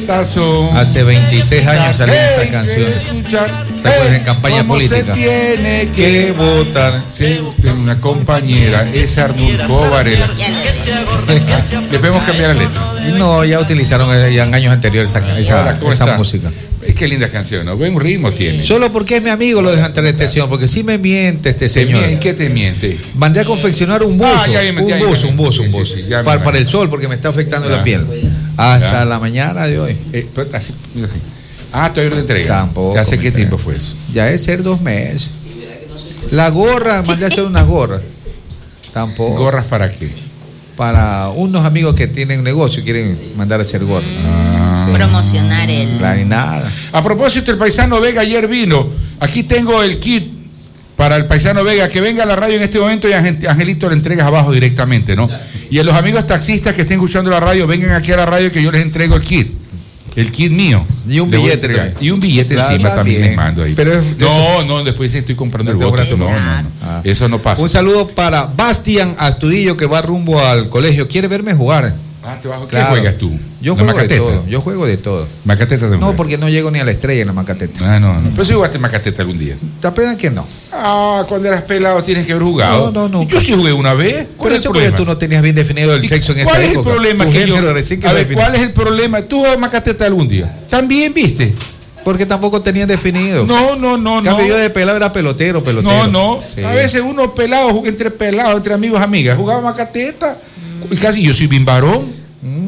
Cachetazo. Hace 26 años salió esa canción. ¿Te acuerdas en campaña política? Se tiene que votar. Tiene una compañera, es Arnulfo Varela. Le podemos cambiar la letra. No, ya utilizaron ya en años anteriores esa música. Qué linda canción, ¿no? Buen ritmo tiene. Solo porque es mi amigo lo dejan traer este señor, porque sí me miente este señor. ¿Qué te miente? Mandé a confeccionar un buzo. Un buzo. Para el sol, porque me está afectando la piel. Hasta la mañana de hoy. Así. Todavía no te entrega. Tampoco. ¿Hace qué tiempo fue eso? Ya es ser 2 meses. La gorra, mandé a hacer unas gorras. Tampoco. ¿Gorras para qué? Para unos amigos que tienen negocio y quieren mandar a hacer gorras. Sí. Promocionar el... Claro, y nada. A propósito, el paisano Vega ayer vino. Aquí tengo el kit para el paisano Vega. Que venga a la radio en este momento y Angelito le entregas abajo directamente, ¿no? Y a los amigos taxistas que estén escuchando la radio, vengan aquí a la radio que yo les entrego el kit. El kit mío. Y un billete. Y un billete encima también les mando ahí. Pero no, después estoy comprando el voto. No. Eso no pasa. Un saludo para Bastian Astudillo, que va rumbo al colegio. Quiere verme jugar. ¿Qué juegas tú? Yo juego de todo. ¿Macateta también? No, porque no llego ni a la estrella en la macateta. No. Pero si jugaste macateta algún día. ¿Te apenas que no? Cuando eras pelado tienes que haber jugado. No. Yo sí jugué una vez. ¿Cuál es el problema? Tú no tenías bien definido el sexo en esa época. ¿Cuál es el problema ¿cuál es el problema? ¿Tú jugabas macateta algún día? ¿También viste? Porque tampoco tenías definido. No. Cambio yo de pelado era pelotero. No. Sí. A veces uno pelado, entre amigos, amigas, jugaba macateta. Y casi yo soy bien varón.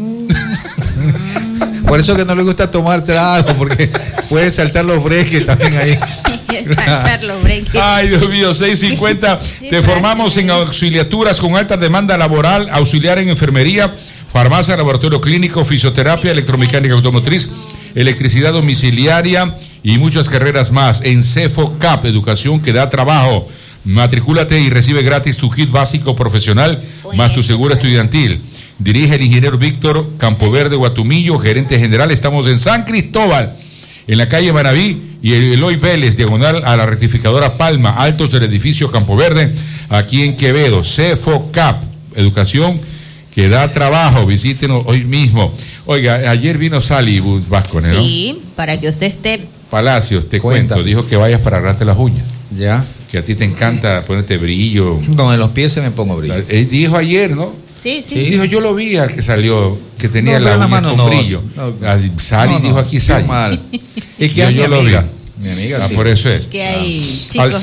Por eso que no le gusta tomar trago, porque puede saltar los breques también ahí. Saltar los breques. Ay, Dios mío, 6:50. Te formamos en auxiliaturas con alta demanda laboral, auxiliar en enfermería, farmacia, laboratorio clínico, fisioterapia, electromecánica automotriz, electricidad domiciliaria y muchas carreras más. En CEFOCAP, educación que da trabajo. Matricúlate y recibe gratis tu kit básico profesional más tu seguro estudiantil. Dirige el ingeniero Víctor Campoverde Guatumillo, gerente general. Estamos en San Cristóbal, en la calle Manaví y Eloy Vélez, diagonal a la rectificadora Palma, altos del edificio Campoverde, aquí en Quevedo. CEFOCAP, educación que da trabajo. Visítenos hoy mismo. Oiga, ayer vino Sally Vasco, ¿no? Sí, para que usted esté... Palacios, te cuento, dijo que vayas para agarrarte las uñas. Ya. Que a ti te encanta ponerte brillo. No, en los pies se me pongo brillo. Él dijo ayer, ¿no? Sí. Dijo, yo lo vi al que salió, que tenía la mano con brillo. Sally dijo aquí Sally. ¿Y que yo lo vi. Mi amiga, por eso es. Que hay al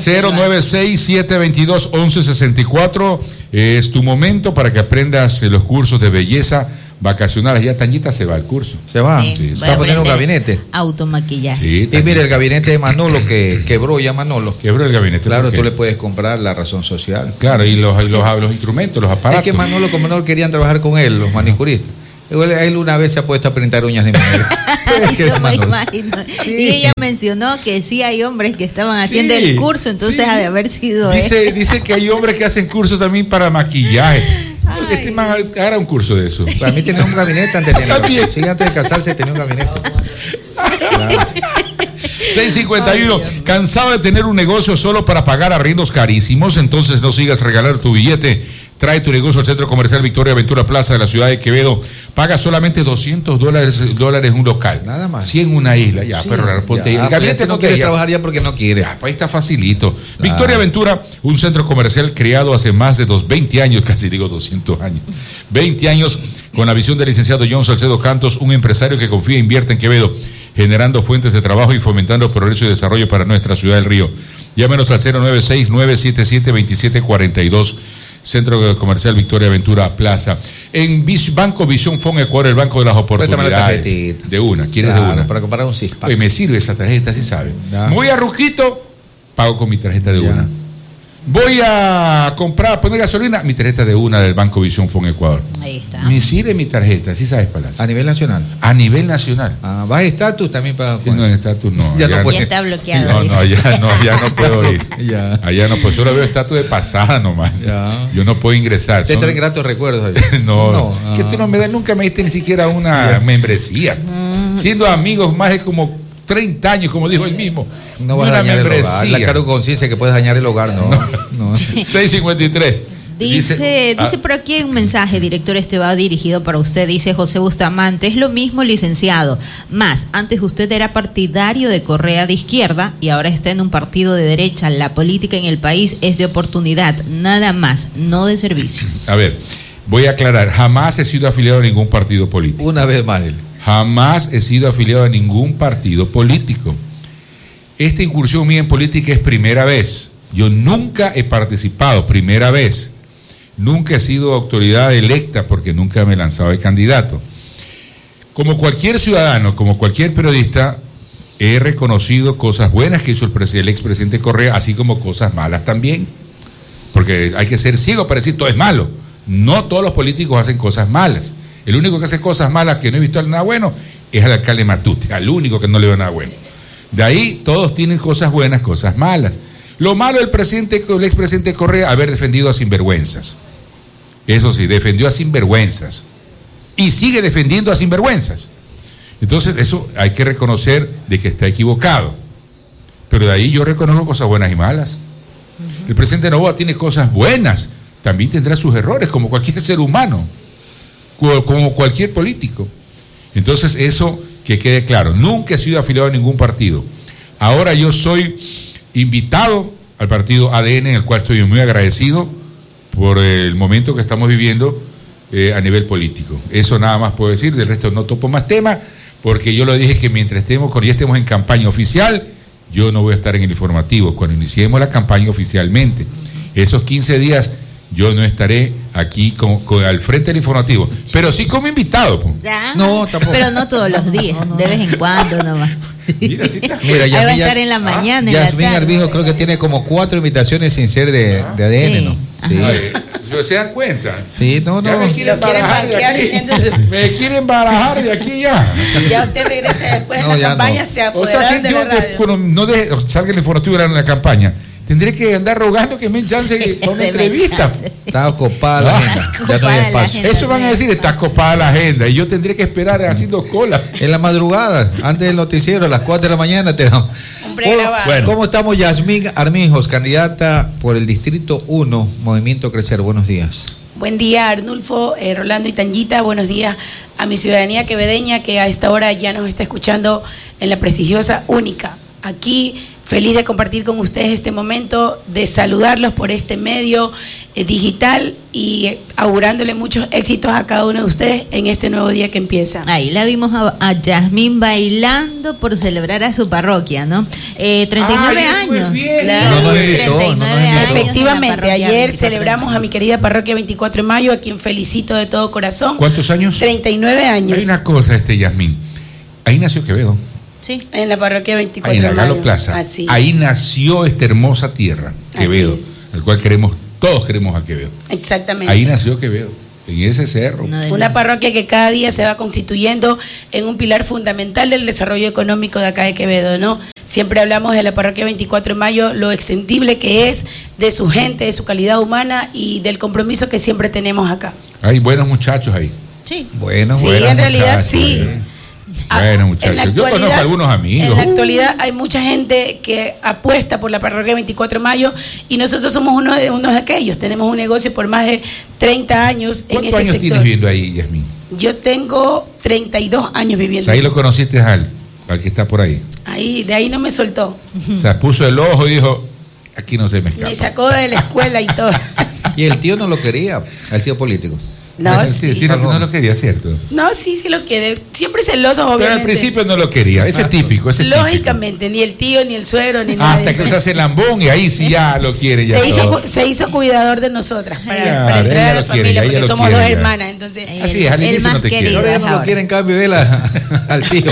096-722-1164 es tu momento para que aprendas los cursos de belleza vacacionales. Ya Tañita se va al curso. Se va. Sí, se va a poner un gabinete. Automaquillaje. Sí, y mire, el gabinete de Manolo que quebró ya Manolo. Quebró el gabinete. Claro, tú le puedes comprar la razón social. Claro, y los instrumentos, los aparatos. Es que Manolo, como no querían trabajar con él, los manicuristas. Él una vez se ha puesto a pintar uñas de mujer. Sí. Y ella mencionó que sí hay hombres que estaban haciendo el curso, entonces ha de haber sido dice que hay hombres que hacen cursos también para maquillaje. Este man hará un curso de eso. Para mí tenía un gabinete antes de casarse tenía un gabinete. Claro. 6:51. ¿Cansado de tener un negocio solo para pagar arriendos carísimos? Entonces no sigas regalar tu billete. Trae tu negocio al Centro Comercial Victoria Ventura Plaza de la ciudad de Quevedo. Paga solamente $200 en un local. Nada más. 100 en una isla. Ya, sí, pero ponte ya, el gabinete no quiere trabajar ya porque no quiere. Ya, pues ahí está facilito. Claro. Victoria Ventura, un centro comercial creado hace más de 20 años, casi digo 200 años. 20 años con la visión del licenciado John Salcedo Cantos, un empresario que confía e invierte en Quevedo, generando fuentes de trabajo y fomentando progreso y desarrollo para nuestra ciudad del Río. Llámenos al 096-977-2742. Centro Comercial Victoria Ventura Plaza. En Banco Visión Fon Ecuador, el banco de las oportunidades. De una, ¿quieres de una? Para comprar un CISPAC. Oye, me sirve esa tarjeta, sí sabe. Voy a Ruquito, pago con mi tarjeta de una. Voy a poner gasolina, mi tarjeta de una del Banco Visión Fon Ecuador. Ahí está. Me sirve mi tarjeta, ¿sí sabes, Palacio? A nivel nacional. A nivel nacional. ¿Vas a estatus también para no, en estatus no. Ya está bloqueado. Ya no puedo ir. Allá no puedo, solo veo estatus de pasada nomás. Yo no puedo ingresar. Te traen gratos recuerdos. No. Que tú nunca me diste ni siquiera una membresía. Siendo amigos más de como 30 años, como dijo él mismo. No vas a dañar el hogar. La caro conciencia que puedes dañar el hogar, no. 6:53. Dice por aquí hay un mensaje, director, va dirigido para usted. Dice José Bustamante: es lo mismo, licenciado. Más, antes usted era partidario de Correa de izquierda y ahora está en un partido de derecha. La política en el país es de oportunidad, nada más, no de servicio. A ver, voy a aclarar, jamás he sido afiliado a ningún partido político. Una vez más. Jamás he sido afiliado a ningún partido político. Esta incursión mía en política es primera vez. Yo nunca he participado, primera vez. Nunca he sido autoridad electa porque nunca me he lanzado de candidato. Como cualquier ciudadano, como cualquier periodista, he reconocido cosas buenas que hizo el expresidente Correa, así como cosas malas también. Porque hay que ser ciego para decir todo es malo. No todos los políticos hacen cosas malas. El único que hace cosas malas que no he visto nada bueno es al alcalde Matute, al único que no le veo nada bueno. De ahí todos tienen cosas buenas, cosas malas. Lo malo del expresidente Correa, haber defendido a sinvergüenzas. Eso sí, defendió a sinvergüenzas. Y sigue defendiendo a sinvergüenzas. Entonces, eso hay que reconocer de que está equivocado. Pero de ahí yo reconozco cosas buenas y malas. El presidente Noboa tiene cosas buenas, también tendrá sus errores, como cualquier ser humano, como cualquier político. Entonces, eso que quede claro. Nunca he sido afiliado a ningún partido. Ahora yo soy invitado al partido ADN, en el cual estoy muy agradecido por el momento que estamos viviendo a nivel político. Eso nada más puedo decir, del resto no topo más temas, porque yo lo dije que mientras cuando ya estemos en campaña oficial, yo no voy a estar en el informativo. Cuando iniciemos la campaña oficialmente, esos 15 días yo no estaré aquí al frente del informativo, pero sí como invitado. ¿Ya? No, tampoco. Pero no todos los días, de vez en cuando nomás. Mira, ahí va a estar en la mañana. Yasmín Armijo creo que tiene como 4 invitaciones sin ser de ADN, sí. ¿no? Sí. ¿Se dan cuenta? Sí, no. Ya me quieren barajar de aquí. Me quieren barajar de aquí ya. Ya usted regresa después de la campaña, se apoderaron de la radio. Cuando no salga el informativo en la campaña, tendré que andar rogando que me chance con una entrevista. Está copada la agenda. Ya no hay espacio. Eso van a decir, está copada la agenda. Y yo tendré que esperar haciendo cola. En la madrugada, antes del noticiero, a las 4 de la mañana te damos. Bueno. ¿Cómo estamos? Yasmín Armijos, candidata por el Distrito 1, Movimiento Crecer. Buenos días. Buen día, Arnulfo, Rolando y Tangita. Buenos días a mi ciudadanía quevedeña que a esta hora ya nos está escuchando en la prestigiosa Única. Aquí, feliz de compartir con ustedes este momento, de saludarlos por este medio digital y augurándole muchos éxitos a cada uno de ustedes en este nuevo día que empieza. Ahí la vimos a Yasmín bailando por celebrar a su parroquia, ¿no? 39 años. Claro. Efectivamente, ayer celebramos a mi querida parroquia 24 de mayo, a quien felicito de todo corazón. ¿Cuántos años? 39 años. Hay una cosa, Yasmín. Ahí nació Quevedo. Sí, en la parroquia 24 de mayo. En la Galo Plaza. Así. Ahí nació esta hermosa tierra, Quevedo, al cual todos queremos a Quevedo. Exactamente. Ahí nació Quevedo, en ese cerro. Una parroquia que cada día se va constituyendo en un pilar fundamental del desarrollo económico de acá de Quevedo, ¿no? Siempre hablamos de la parroquia 24 de mayo, lo extendible que es, de su gente, de su calidad humana y del compromiso que siempre tenemos acá. Hay buenos muchachos ahí. Sí. Buenos en realidad sí. Bueno, muchachos, yo conozco a algunos amigos. En la actualidad hay mucha gente que apuesta por la parroquia 24 de mayo y nosotros somos unos de aquellos. Tenemos un negocio por más de 30 años en este sector. ¿Cuántos años tienes viviendo ahí, Yasmín? Yo tengo 32 años viviendo. O sea, ahí lo conociste al que está por ahí. Ahí, de ahí no me soltó. O sea, puso el ojo y dijo, aquí no se me escapa. Me sacó de la escuela y todo. Y el tío no lo quería, el tío político. No, no lo quería, ¿cierto? No, sí lo quiere. Siempre celoso, obviamente. Pero al principio no lo quería. Ese es típico. Lógicamente, ni el tío, ni el suegro, ni nada. Hasta que se hace el lambón y ahí sí ya lo quiere. Ya se hizo cuidador de nosotras para entrar a la familia, porque somos dos hermanas. Entonces, así es, alguien no te quiere. Ahora ya no lo quiere, en cambio, al tío.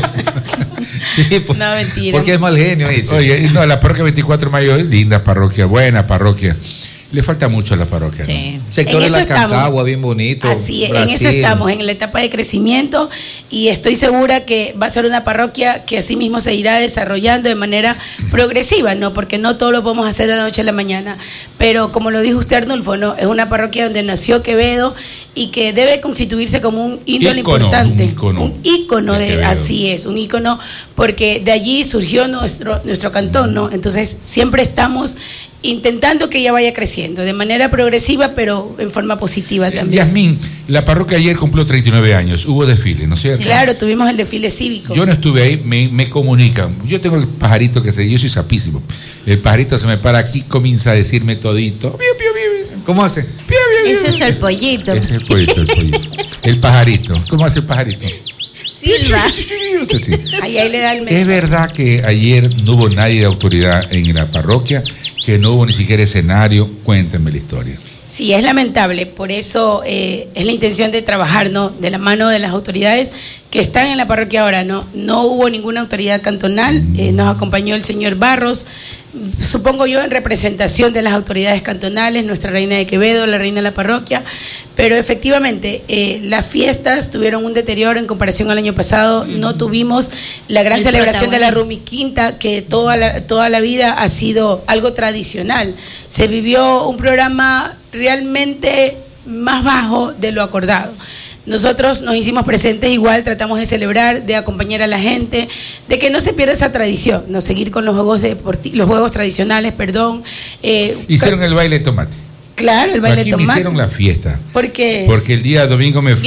Sí, pues, no, mentira. Porque es mal genio eso. Oye, no, la parroquia 24 de mayo es linda parroquia, buena parroquia. Le falta mucho a la parroquia. Sí. ¿No? Sector de la Cancagua, bien bonito. Así es, en eso estamos, en la etapa de crecimiento y estoy segura que va a ser una parroquia que así mismo se irá desarrollando de manera progresiva, ¿no? Porque no todo lo podemos hacer de la noche a la mañana. Pero como lo dijo usted, Arnulfo, ¿no? Es una parroquia donde nació Quevedo y que debe constituirse como un ídolo importante. Un ícono de así es, un ícono, porque de allí surgió nuestro cantón, ¿no? Entonces siempre estamos intentando que ella vaya creciendo de manera progresiva, pero en forma positiva también. Yasmín, la parroquia ayer cumplió 39 años, hubo desfile, ¿no es cierto? Claro, tuvimos el desfile cívico. Yo no estuve ahí, me comunican. Yo tengo el pajarito yo soy sapísimo. El pajarito se me para aquí, comienza a decirme todito. ¿Cómo hace? Ese es el pollito. Ese es el pollito. El pajarito. ¿Cómo hace el pajarito? Silva. Sí. Ahí le da el mensaje. Es verdad que ayer no hubo nadie de autoridad en la parroquia, que no hubo ni siquiera escenario. Cuéntenme la historia. Sí, es lamentable, por eso es la intención de trabajar, ¿no? De la mano de las autoridades que están en la parroquia ahora, ¿no? No hubo ninguna autoridad cantonal, nos acompañó el señor Barros, supongo yo en representación de las autoridades cantonales, nuestra reina de Quevedo, la reina de la parroquia, pero efectivamente las fiestas tuvieron un deterioro en comparación al año pasado, no tuvimos la gran celebración de la Rumiquinta, que toda la vida ha sido algo tradicional. Se vivió un programa realmente más bajo de lo acordado. Nosotros nos hicimos presentes igual, tratamos de celebrar, de acompañar a la gente, de que no se pierda esa tradición, no seguir con los juegos tradicionales, perdón. Hicieron el baile de tomate. Claro, el baile de tomate. Aquí me hicieron la fiesta. ¿Por qué? Porque el día domingo me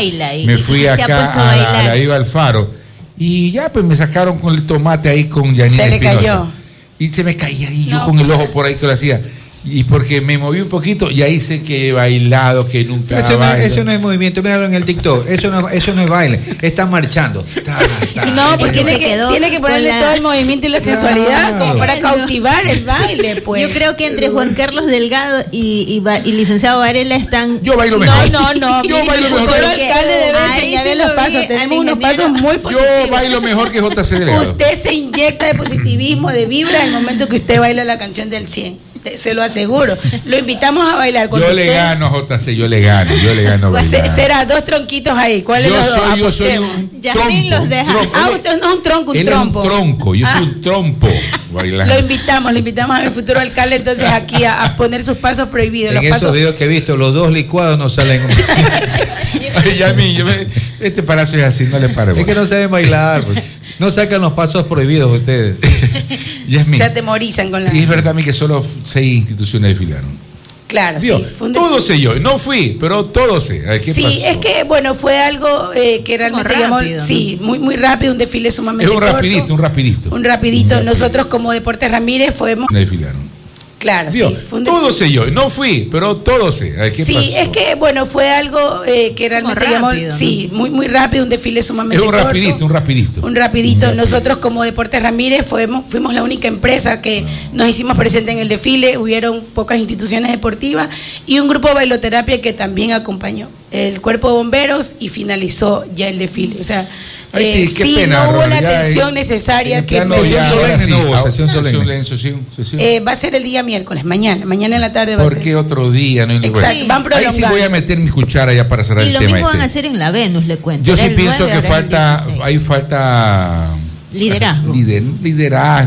fui acá a la Iba Alfaro y ya pues me sacaron con el tomate ahí con Yanina Se le Espinosa. cayó. Y se me caía y yo con el ojo por ahí que lo hacía. Y porque me moví un poquito y ahí sé que he bailado, que nunca eso no es movimiento, míralo en el TikTok, eso no es baile, están marchando. No, porque tiene que ponerle todo el movimiento y la sensualidad como para cautivar el baile, pues. Yo creo que entre Juan Carlos Delgado y licenciado Varela están... Yo bailo mejor. No. Yo bailo mejor. Pero el alcalde debe enseñarle los pasos, tenemos unos pasos muy positivos. Yo bailo mejor que JC Delgado. Usted se inyecta de positivismo, de vibra en el momento que usted baila la canción del 100. Se lo aseguro. Lo invitamos a bailar. Yo le gano, JC, yo le gano. Será 2 tronquitos ahí. ¿Cuál es yo soy un Yasmín los deja. Usted no es un tronco, un trompo. Es un tronco, yo soy un trompo. Bailando. Lo invitamos a mi futuro alcalde entonces aquí a poner sus pasos prohibidos. En esos videos que he visto, los 2 licuados no salen. Este palacio es así, no le pare. Es que no saben bailar, pues. No sacan los pasos prohibidos ustedes. Se atemorizan con la... Y es verdad a mí que solo 6 instituciones desfilaron. Claro, Dios, sí. Todo sé yo, no fui, pero todo sé. Sí, pasó? Es que, bueno, fue algo que realmente, digamos, sí, muy rápido, un desfile sumamente corto. Un rapidito. Nosotros como Deportes Ramírez desfilaron. Claro, Dios, sí. Fue todo sé yo, no fui, pero todo sé. Sí, pasó? Es que, bueno, fue algo que realmente, digamos, sí, muy rápido, un desfile sumamente corto. Un rapidito. Nosotros como Deportes Ramírez fuimos la única empresa que nos hicimos presente en el desfile, hubieron pocas instituciones deportivas y un grupo de bailoterapia que también acompañó el cuerpo de bomberos y finalizó ya el desfile. O sea, sí, pena, no hubo la atención necesaria que sesión solemne. Va a ser el día miércoles, mañana en la tarde va a ser. ¿Por qué otro día? No, exacto, van prolongando. Ahí sí voy a meter mi cuchara ya para cerrar el tema. Y lo mismo van a hacer en la Venus, le cuento. Yo sí pienso que falta liderazgo.